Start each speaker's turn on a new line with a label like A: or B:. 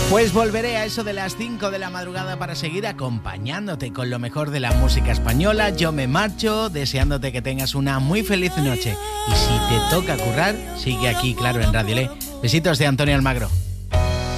A: Pues volveré a eso de las 5 de la madrugada para seguir acompañándote con lo mejor de la música española. Yo me marcho deseándote que tengas una muy feliz noche. Y si te toca currar, sigue aquí, claro, en Radio Le. Besitos de Antonio Almagro.